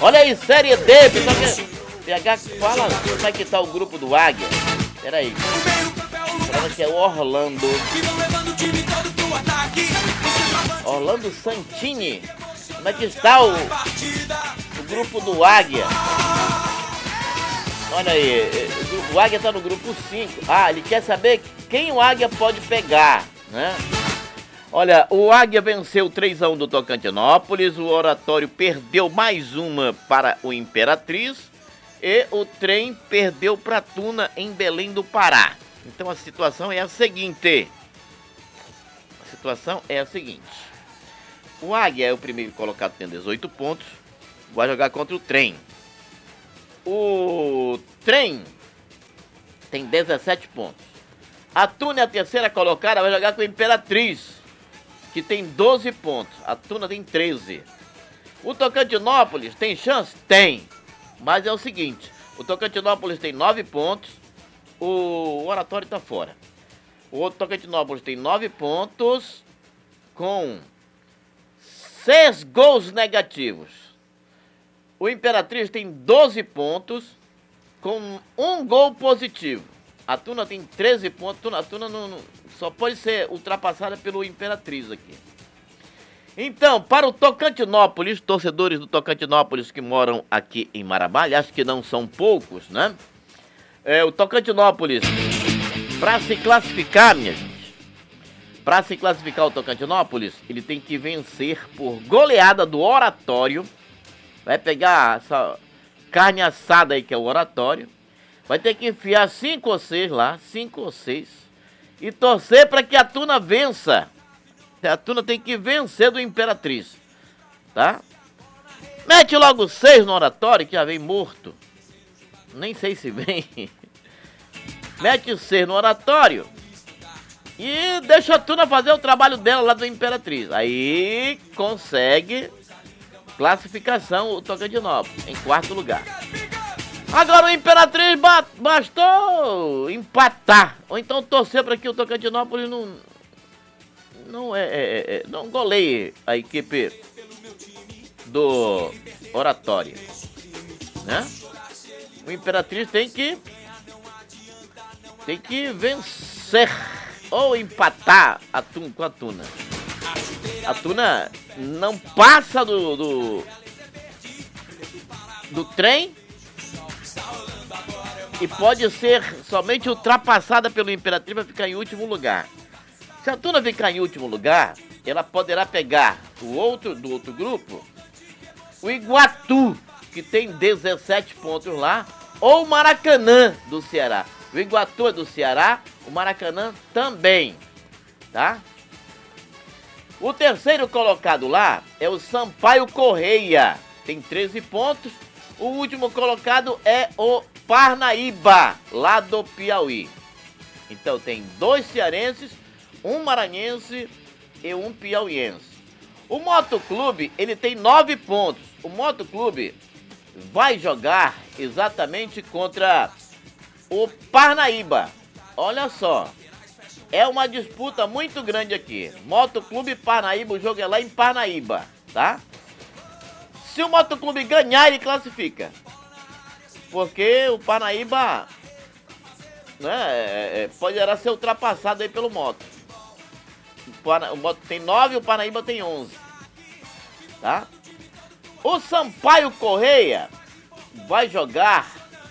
Olha aí, Série D, pessoal. PH, fala como é que tá o grupo do Águia. Pera aí. Falando que é o Orlando. Orlando Santini. Como é que está o grupo do Águia? Olha aí, o Águia tá no grupo 5. Ah, ele quer saber quem o Águia pode pegar, né? Olha, o Águia venceu 3-1 do Tocantinópolis, o Oratório perdeu mais uma para o Imperatriz e o Trem perdeu para Tuna em Belém do Pará. Então a situação é a seguinte. O Águia é o primeiro colocado, tem 18 pontos, vai jogar contra o Trem. O Trem tem 17 pontos. A Tuna é a terceira colocada, vai jogar com a Imperatriz, que tem 12 pontos. A Tuna tem 13. O Tocantinópolis tem chance? Tem. Mas é o seguinte, o Tocantinópolis tem 9 pontos, o Oratório tá fora. O outro Tocantinópolis tem 9 pontos com 6 gols negativos. O Imperatriz tem 12 pontos com 1 gol positivo. A Tuna tem 13 pontos. A Tuna não, só pode ser ultrapassada pelo Imperatriz aqui. Então, para o Tocantinópolis, torcedores do Tocantinópolis que moram aqui em Marabá, acho que não são poucos, né? O Tocantinópolis, para se classificar, minha gente, para se classificar o Tocantinópolis, ele tem que vencer por goleada do Oratório. Vai pegar essa carne assada aí que é o Oratório. Vai ter que enfiar 5 ou 6 lá, 5 ou 6, e torcer para que a Tuna vença. A Tuna tem que vencer do Imperatriz, tá? Mete logo 6 no Oratório, que já vem morto. Nem sei se vem. Mete 6 no Oratório e deixa a Tuna fazer o trabalho dela lá do Imperatriz. Aí consegue classificação o Tocantinópolis em 4º lugar. Agora o Imperatriz bastou empatar, ou então torcer para que o Tocantinópolis não goleie a equipe do Oratório, né? O Imperatriz tem que vencer ou empatar com a Tuna. A Tuna não passa do Trem e pode ser somente ultrapassada pelo Imperatriz para ficar em último lugar. Se a Tuna ficar em último lugar, ela poderá pegar do outro grupo, o Iguatu, que tem 17 pontos lá, ou o Maracanã do Ceará. O Iguatu é do Ceará, o Maracanã também, tá? O terceiro colocado lá é o Sampaio Correia, tem 13 pontos. O último colocado é o Parnaíba, lá do Piauí. Então tem 2 cearenses, um maranhense e um piauiense. O Motoclube, ele tem 9 pontos. O Motoclube vai jogar exatamente contra o Parnaíba. Olha só, é uma disputa muito grande aqui. Motoclube Parnaíba, o jogo é lá em Parnaíba, tá? Se o Motoclube ganhar, ele classifica. Porque o Parnaíba, né, poderá ser ultrapassado aí pelo Moto. O Moto tem 9 e o Parnaíba tem 11. Tá? O Sampaio Correia vai jogar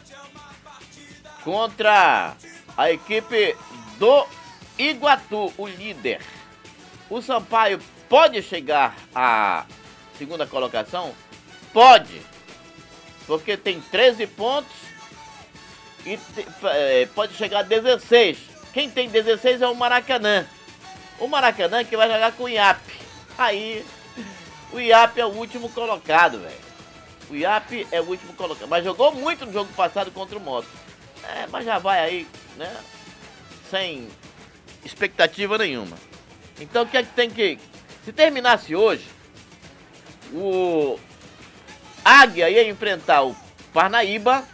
contra a equipe do Iguatu, o líder. O Sampaio pode chegar à 2ª colocação? Pode, porque tem 13 pontos e pode chegar a 16. Quem tem 16 é o Maracanã. O Maracanã que vai jogar com o IAP. Aí, o IAP é o último colocado, velho. O IAP é o último colocado. Mas jogou muito no jogo passado contra o Moto. Mas já vai aí, né? Sem expectativa nenhuma. Então, o que é que tem que... Se terminasse hoje, o Águia ia enfrentar o Parnaíba,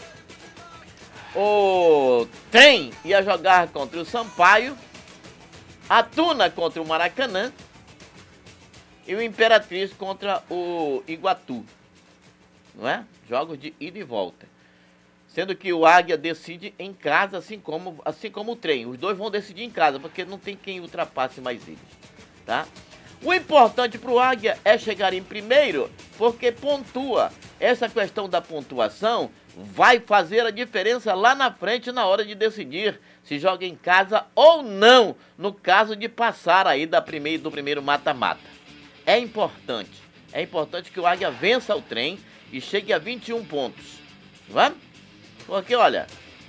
o Trem ia jogar contra o Sampaio, a Tuna contra o Maracanã e o Imperatriz contra o Iguatu. não é? Jogos de ida e volta. Sendo que o Águia decide em casa, assim como o trem. Os dois vão decidir em casa, porque não tem quem ultrapasse mais eles, tá? O importante para o Águia é chegar em primeiro, porque pontua. Essa questão da pontuação vai fazer a diferença lá na frente na hora de decidir se joga em casa ou não, no caso de passar aí do primeiro mata-mata. É importante que o Águia vença o trem e chegue a 21 pontos, vamos? Porque, olha,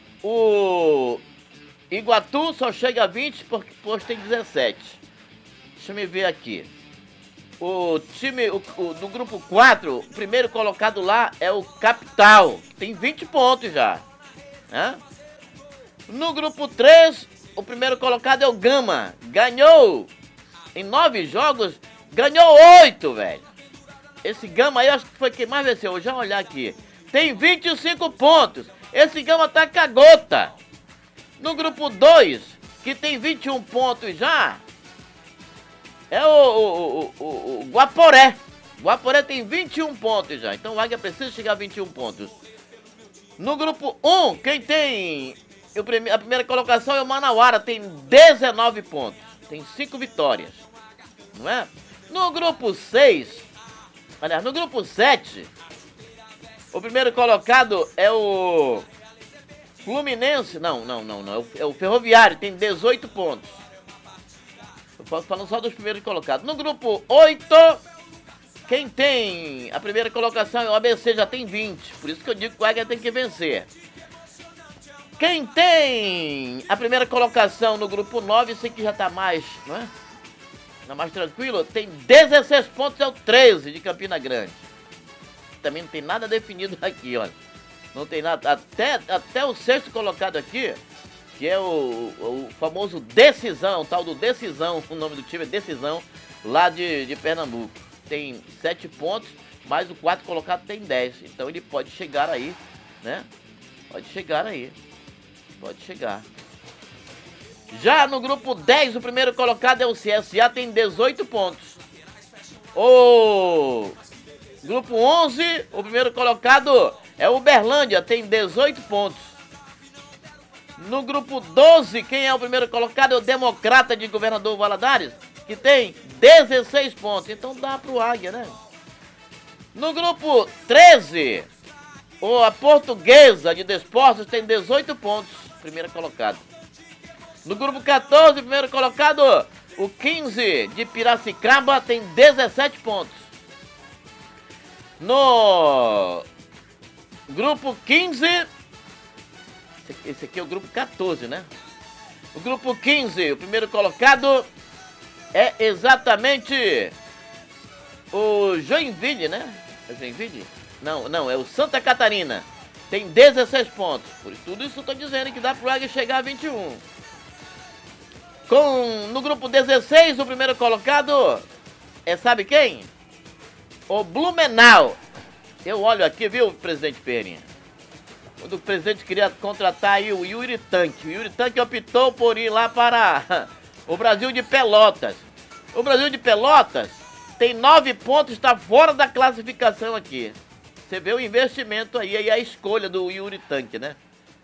o Iguatu só chega a 20 porque tem 17. Deixa eu ver aqui. O time do grupo 4, o primeiro colocado lá é o Capital, que tem 20 pontos já. Né? No grupo 3, o primeiro colocado é o Gama. Ganhou em 9 jogos, ganhou 8, velho. Esse Gama aí, acho que foi quem mais venceu. Vou já olhar aqui. Tem 25 pontos. Esse Gama tá cagota. No grupo 2, que tem 21 pontos já, é o Guaporé. Guaporé tem 21 pontos já. Então o Águia precisa chegar a 21 pontos. No grupo 1, quem tem a primeira colocação é o Manauara. Tem 19 pontos. Tem 5 vitórias. Não é? No grupo 6, aliás, no grupo 7, o primeiro colocado é o Fluminense. Não. É o Ferroviário. Tem 18 pontos. Eu posso falar só dos primeiros colocados. No grupo 8, quem tem a primeira colocação é o ABC, já tem 20. Por isso que eu digo que o Águia tem que vencer. Quem tem a primeira colocação no grupo 9, sei que já tá mais, não é? Tá mais tranquilo. Tem 16 pontos, é o 13 de Campina Grande. Também não tem nada definido aqui, olha. Não tem nada. Até o sexto colocado aqui, que é o famoso Decisão, tal do Decisão, o nome do time é Decisão, lá de Pernambuco. Tem 7 pontos, mas o quarto colocado tem 10. Então ele pode chegar aí, né? Pode chegar. Já no grupo 10, o primeiro colocado é o CSA, tem 18 pontos. O grupo 11, o primeiro colocado é o Uberlândia, tem 18 pontos. No grupo 12, quem é o primeiro colocado é o Democrata de Governador Valadares, que tem 16 pontos. Então dá pro Águia, né? No grupo 13, a Portuguesa de Desportos tem 18 pontos, primeiro colocado. No grupo 14, primeiro colocado, o 15 de Piracicaba tem 17 pontos. No grupo 15, esse aqui é o grupo 14, né? O grupo 15, o primeiro colocado é exatamente o Joinville, né? É o Joinville? Não, é o Santa Catarina. Tem 16 pontos. Por tudo isso eu tô dizendo que dá pro Águia chegar a 21. No grupo 16, o primeiro colocado é, sabe quem? O Blumenau. Eu olho aqui, viu, presidente Ferrinha? Quando o presidente queria contratar aí o Yuri Tanque. O Yuri Tanque optou por ir lá para o Brasil de Pelotas. O Brasil de Pelotas tem 9 pontos, está fora da classificação aqui. Você vê o investimento aí a escolha do Yuri Tanque, né?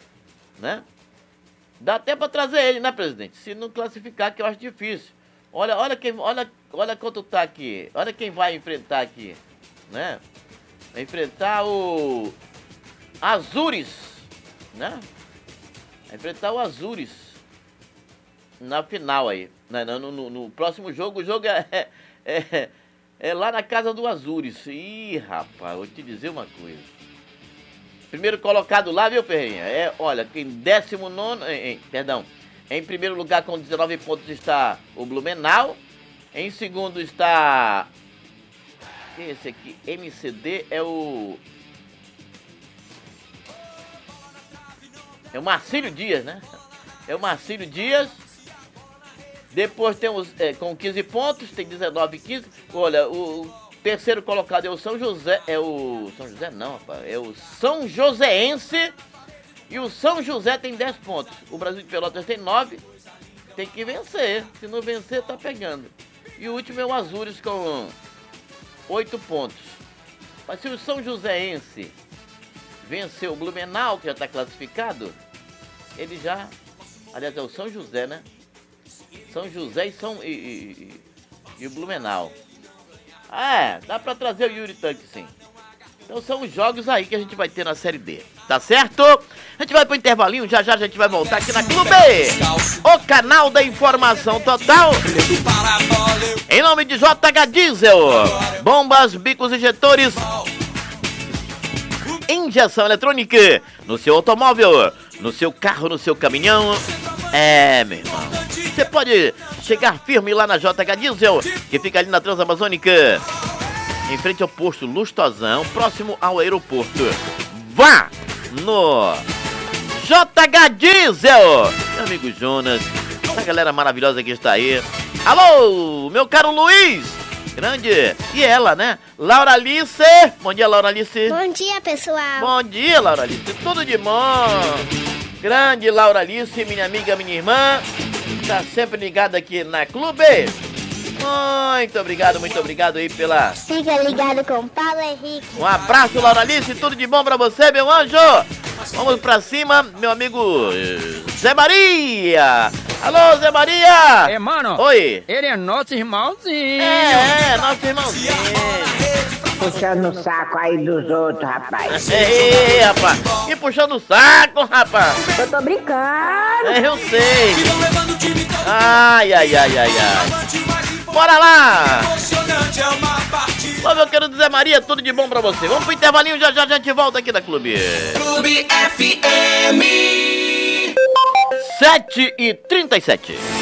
Dá até para trazer ele, né, presidente? Se não classificar, que eu acho difícil. Olha quanto tá aqui. Olha quem vai enfrentar aqui, né? Vai enfrentar o Azures, né? Vai enfrentar o Azures na final aí. No próximo jogo, o jogo é lá na casa do Azures. Ih, rapaz, vou te dizer uma coisa. Primeiro colocado lá, viu, Ferrinha? Olha, em 19º, em primeiro lugar com 19 pontos está o Blumenau. Em segundo está esse aqui, MCD, é o Marcílio Dias, né? É o Marcílio Dias. Depois temos com 15 pontos, tem 19 e 15. Olha, o terceiro colocado é o São José, é o São Joséense, e o São José tem 10 pontos. O Brasil de Pelotas tem 9, tem que vencer, se não vencer tá pegando. E o último é o Azures com 8 pontos. Mas se o São Joséense venceu o Blumenau, que já está classificado, ele já... Aliás, é o São José, né? São José e o Blumenau. Dá pra trazer o Yuri Tanque, sim. Então são os jogos aí que a gente vai ter na Série D. Tá certo? A gente vai pro intervalinho, já a gente vai voltar aqui na Clube, o canal da informação total. Em nome de JH Diesel, bombas, bicos, injetores, injeção eletrônica no seu automóvel, no seu carro, no seu caminhão. Meu irmão, você pode chegar firme lá na JH Diesel, que fica ali na Transamazônica, em frente ao posto Lustosão, próximo ao aeroporto. Vá no JH Diesel, meu amigo Jonas, essa galera maravilhosa que está aí. Alô, meu caro Luiz, grande, e ela, né? Laura Alice, bom dia, Laura Alice. Bom dia, pessoal. Bom dia, Laura Alice, tudo de bom. Grande Laura Alice, minha amiga, minha irmã, tá sempre ligada aqui na Clube. Muito obrigado aí pela... Fica ligado com o Paulo Henrique. Um abraço, Laura Alice, tudo de bom pra você, meu anjo. Vamos pra cima, meu amigo Zé Maria. Alô, Zé Maria. Mano. Oi. Ele é nosso irmãozinho. Nosso irmãozinho. Puxando o saco aí dos outros, rapaz. Ei, rapaz. E puxando o saco, rapaz. Eu tô brincando. Eu sei. Ai. Bora lá. Ô, meu querido Zé Maria, tudo de bom pra você. Vamos pro intervalinho, já a gente volta aqui da Clube. Clube FM 7h37.